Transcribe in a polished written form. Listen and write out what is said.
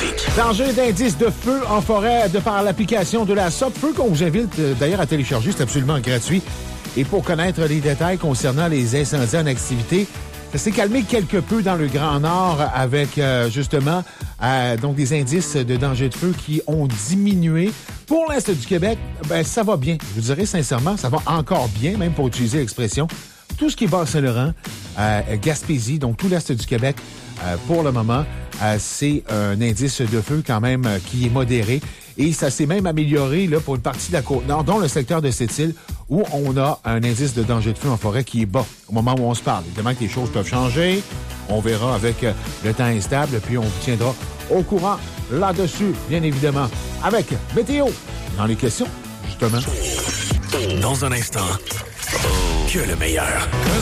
trafic. Danger d'indices de feu en forêt de par l'application de la SOP. Feu qu'on vous invite d'ailleurs à télécharger, c'est absolument gratuit. Et pour connaître les détails concernant les incendies en activité, ça s'est calmé quelque peu dans le Grand Nord avec justement donc des indices de danger de feu qui ont diminué. Pour l'Est du Québec, ben ça va bien. Je vous dirais sincèrement, ça va encore bien, même pour utiliser l'expression. Tout ce qui est Bas-Saint-Laurent, Gaspésie, donc tout l'Est du Québec, pour le moment, c'est un indice de feu quand même qui est modéré. Et ça s'est même amélioré là, pour une partie de la Côte-Nord, dont le secteur de Sept-Îles, où on a un indice de danger de feu en forêt qui est bas au moment où on se parle. Évidemment que les choses peuvent changer. On verra avec le temps instable, puis on vous tiendra au courant là-dessus, bien évidemment, avec Météo dans les questions, justement. Dans un instant, que le meilleur.